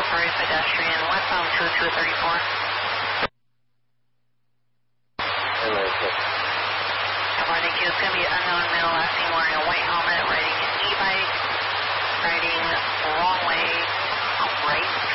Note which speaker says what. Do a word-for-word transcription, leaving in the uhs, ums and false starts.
Speaker 1: sorry, pedestrian, westbound two two three four. Come on, thank you. It's going to be unknown male, last seen wearing a white helmet, riding an e-bike, riding wrong way, right.